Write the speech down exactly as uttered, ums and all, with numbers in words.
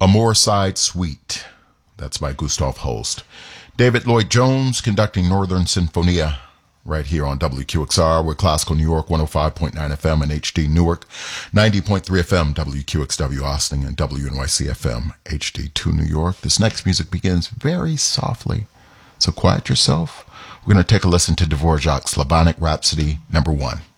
Amor Side Suite. That's by Gustav Holst. David Lloyd Jones conducting Northern Sinfonia right here on W Q X R with Classical New York one oh five point nine F M and H D Newark, ninety point three F M W Q X W Austin, and W N Y C F M H D two New York. This next music begins very softly, so quiet yourself. We're going to take a listen to Dvorak's Slavonic Rhapsody number one.